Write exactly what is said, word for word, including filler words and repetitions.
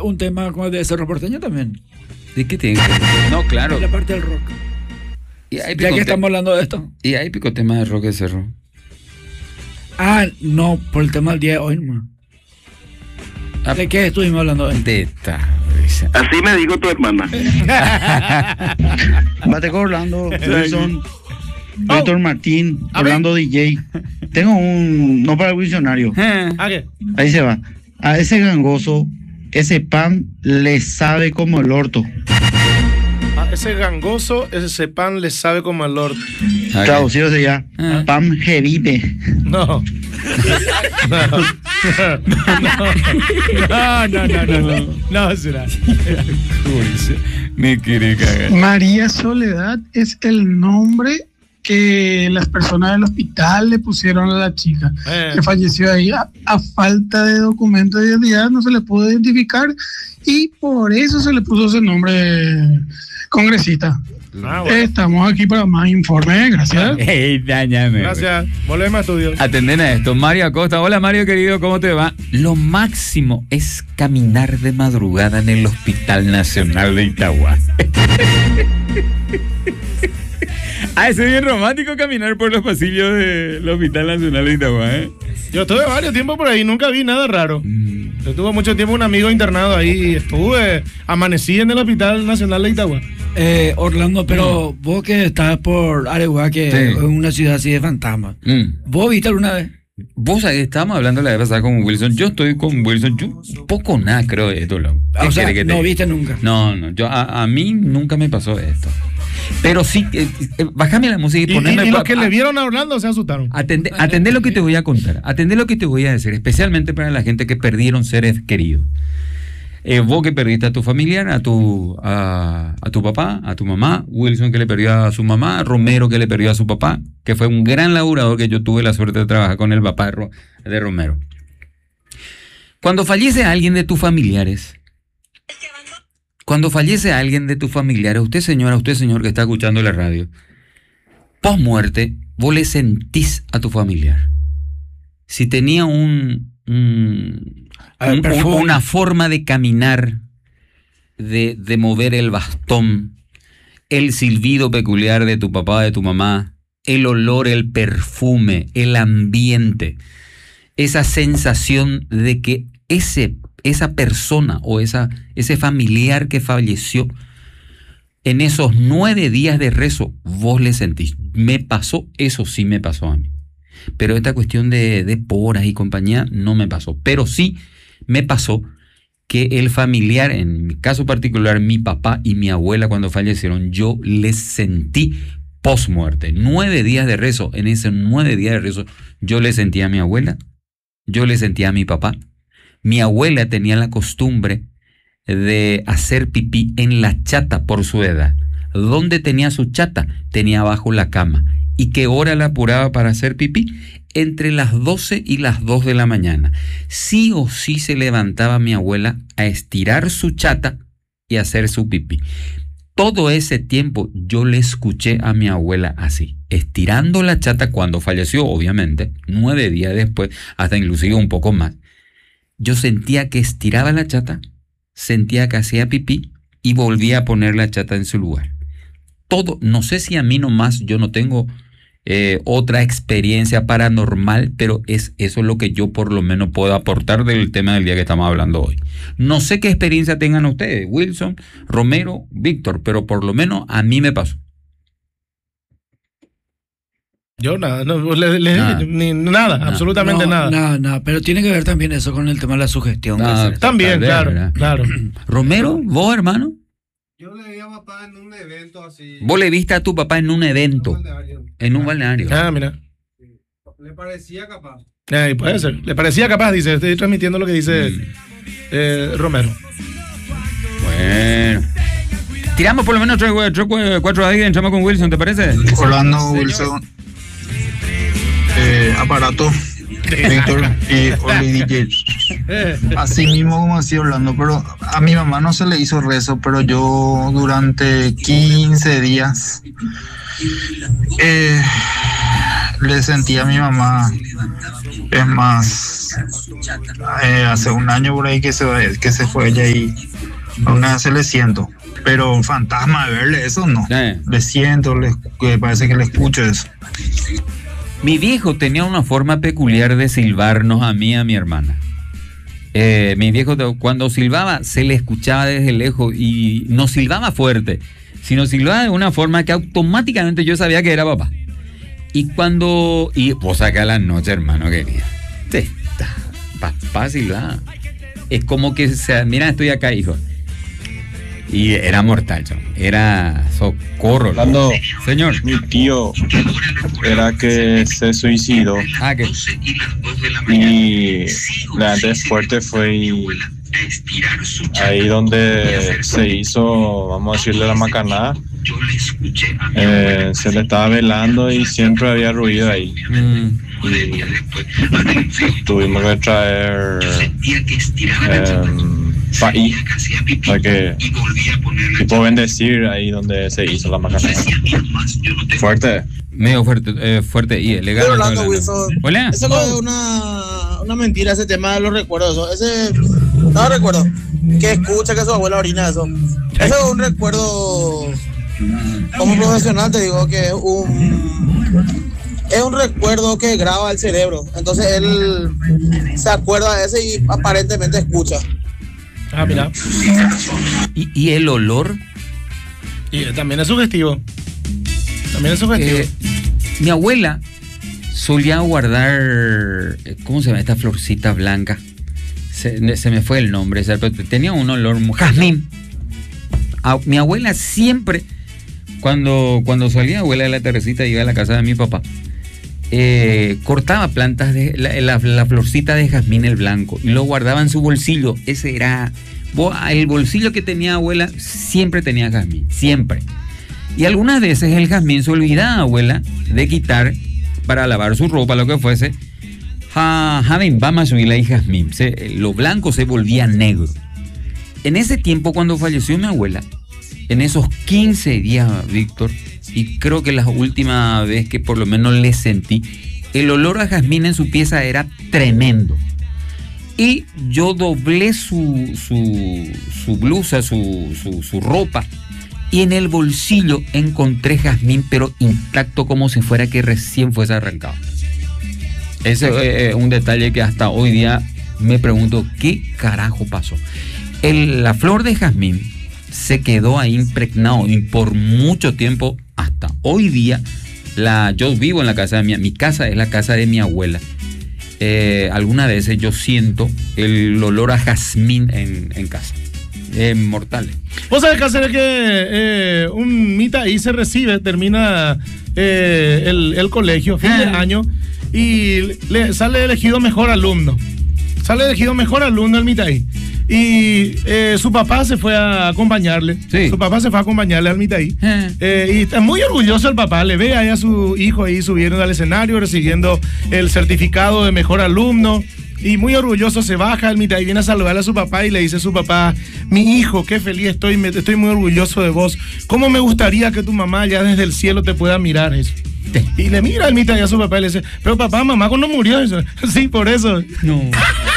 un tema como de Cerro Porteño también. ¿De qué tiene? No, claro. La parte del rock. Y hay Ya que estamos hablando de esto. Y hay pico tema de rock de Cerro. Ah, no, por el tema del día de hoy, no. Ah, ¿De qué estuvimos hablando hoy? De esta. Así me dijo tu hermana. Bateco Orlando, Wilson, Oh. Víctor Martín, A ver. Orlando D J. Tengo un, no para el visionario. ¿A qué? Ahí se va. A ese gangoso, ese pan le sabe como el orto. A ese gangoso, ese pan le sabe como el orto. Ah, Traducido sería Ah. pan revive. No. No. No, no, no, no, no. No será. Me quiere cagar. María Soledad es el nombre que las personas del hospital le pusieron a la chica Eh. que falleció ahí. A, a falta de documentos de identidad no se le pudo identificar y por eso se le puso ese nombre, congresista. Ah, bueno. Estamos aquí para más informes, gracias. Ey, dañame. Gracias. Volvemos a estudio. Atenden a esto. Mario Acosta. Hola, Mario, querido, ¿cómo te va? Lo máximo es caminar de madrugada en el Hospital Nacional de Itagua. Ah, ese es bien romántico caminar por los pasillos del Hospital Nacional de Itagua, ¿eh? Yo estuve varios tiempos por ahí, nunca vi nada raro. Yo tuve mucho tiempo un amigo internado ahí, estuve, amanecí en el Hospital Nacional de Itagua. Eh, Orlando, pero vos que estás por Areguá, que Sí. es una ciudad así de fantasma. Mm. ¿Vos viste alguna vez? Vos sabés, estábamos hablando la vez pasada con Wilson. Yo estoy con Wilson. Yo poco nada creo de esto, loco. ¿Qué O sea, quiere que te no diga? viste nunca. No, no. Yo, a, a mí nunca me pasó esto. Pero sí, eh, eh, bájame la música y Y, y, poneme... y los pa- que a- le vieron a Orlando se asustaron. Atende, atende lo que te voy a contar, atende lo que te voy a decir, especialmente para la gente que perdieron seres queridos. Eh, vos que perdiste a tu familiar, a tu, a, a tu papá, a tu mamá, Wilson que le perdió a su mamá, Romero que le perdió a su papá, que fue un gran laburador que yo tuve la suerte de trabajar con el papá de, Ro- de Romero. Cuando fallece alguien de tus familiares, cuando fallece alguien de tus familiares, usted señora, usted señor que está escuchando la radio, post muerte, vos le sentís a tu familiar. Si tenía un, un, A ver, un- perfume. una forma de caminar, de, de mover el bastón, el silbido peculiar de tu papá, de tu mamá, el olor, el perfume, el ambiente, esa sensación de que ese, esa persona o esa, ese familiar que falleció, en esos nueve días de rezo, vos le sentís. Me pasó, eso sí me pasó a mí. Pero esta cuestión de, de poras y compañía no me pasó. Pero sí me pasó que el familiar, en mi caso particular, mi papá y mi abuela cuando fallecieron, yo les sentí post muerte. Nueve días de rezo. En esos nueve días de rezo, yo le sentí a mi abuela, yo le sentí a mi papá. Mi abuela tenía la costumbre de hacer pipí en la chata por su edad. ¿Dónde tenía su chata? Tenía abajo la cama. ¿Y qué hora la apuraba para hacer pipí? Entre las doce y las dos de la mañana. Sí o sí se levantaba mi abuela a estirar su chata y hacer su pipí. Todo ese tiempo yo le escuché a mi abuela así, estirando la chata cuando falleció, obviamente, nueve días después, hasta inclusive un poco más. Yo sentía que estiraba la chata, sentía que hacía pipí y volvía a poner la chata en su lugar. Todo, no sé si a mí nomás, yo no tengo eh, otra experiencia paranormal, pero es eso es lo que yo por lo menos puedo aportar del tema del día que estamos hablando hoy. No sé qué experiencia tengan ustedes, Wilson, Romero, Víctor, pero por lo menos a mí me pasó. Yo nada, no, le- le- Nada. ni nada, Nada. absolutamente No, nada. Nada, nada, pero tiene que ver también eso con el tema de la sugestión. Ah, que hacer. También, Tal vez, claro, ¿verdad? claro. Romero, vos hermano, Yo le vi a papá en un evento así. vos le viste a tu papá en un evento, en un balneario. Ah, mira. Le parecía capaz. Eh, puede ser. Le parecía capaz, dice. Estoy transmitiendo lo que dice eh, Romero. Bueno. Tiramos por lo menos tres, tres, cuatro ahí y entramos con Wilson, ¿te parece? Orlando, Wilson, eh, aparato, Víctor y Oli D J. Así mismo como así Orlando, pero a mi mamá no se le hizo rezo, pero yo durante quince días eh, le sentí a mi mamá. Es más, eh, hace un año por ahí que se, que se fue ella y una vez se le siento. Pero un fantasma de verle eso no. Eh. Le siento, le, que parece que le escucho eso. Mi viejo tenía una forma peculiar de silbarnos a mí y a mi hermana. Eh, mi viejo cuando silbaba se le escuchaba desde lejos y no silbaba fuerte, sino silbaba de una forma que automáticamente yo sabía que era papá. Y cuando... Y vos acá a la noche, hermano querido. Sí, papá silbaba. Es como que... Se, mira, estoy acá, hijo. Y era mortal, chamo. Era socorro. Hablando, señor. Mi tío era que se suicidó. Ah, que... Y la antes fuerte fue y ahí donde se hizo, vamos a decirle, la macanada. Eh, se le estaba velando y siempre había ruido ahí. Mm. Y tuvimos que traer eh, faí para que tipo bendecir ahí donde se hizo la macanada. Fuerte. Medio fuerte, eh, fuerte y legal. Pero hablando, Wilson, Hola. eso no es una, una mentira, ese tema de los recuerdos. Ese no recuerdo que escucha que su abuela orina eso. Eso es un recuerdo como profesional, te digo que es un es un recuerdo que graba el cerebro. Entonces él se acuerda de ese y aparentemente escucha. Ah, mira. ¿Y, y el olor? Y también es sugestivo. También es sugestivo. Eh, mi abuela solía guardar, ¿cómo se llama esta florcita blanca? Se, se me fue el nombre, pero tenía un olor, jazmín. A, mi abuela siempre, cuando, cuando salía abuela de la Teresita y iba a la casa de mi papá, eh, cortaba plantas de la, la, la florcita de jazmín el blanco y lo guardaba en su bolsillo. Ese era el bolsillo que tenía abuela, siempre tenía jazmín, siempre. Y algunas veces el jazmín se olvidaba, abuela, de quitar para lavar su ropa, lo que fuese. Javín, vamos a subirle ahí jazmín. Se, lo blanco se volvía negro. En ese tiempo, cuando falleció mi abuela, en esos quince días, Víctor, y creo que la última vez que por lo menos le sentí, el olor a jazmín en su pieza era tremendo. Y yo doblé su, su, su blusa, su, su, su ropa, y en el bolsillo encontré jazmín, pero intacto, como si fuera que recién fuese arrancado. Ese es eh, un detalle que hasta hoy día me pregunto, ¿qué carajo pasó? El, la flor de jazmín se quedó ahí impregnado y por mucho tiempo, hasta hoy día, la, yo vivo en la casa de mi, mi casa es la casa de mi abuela. Eh, algunas veces yo siento el olor a jazmín en, en casa. Eh, mortales. Vos sabés que hacer que eh, un mitaí se recibe, termina eh, el, el colegio, fin de año, y le sale elegido mejor alumno. Sale elegido mejor alumno el mitaí. Y eh, su papá se fue a acompañarle. Sí. Su papá se fue a acompañarle al mitaí. Eh, y está muy orgulloso el papá. Le ve ahí a su hijo ahí subiendo al escenario, recibiendo el certificado de mejor alumno. Y muy orgulloso se baja el mitaí, viene a saludarle a su papá y le dice a su papá: mi hijo, qué feliz estoy, me, estoy muy orgulloso de vos. ¿Cómo me gustaría que tu mamá ya desde el cielo te pueda mirar eso? Sí. Y le mira el mitaí a su papá y le dice: pero papá, mamá cuando murió eso. Sí, por eso. No.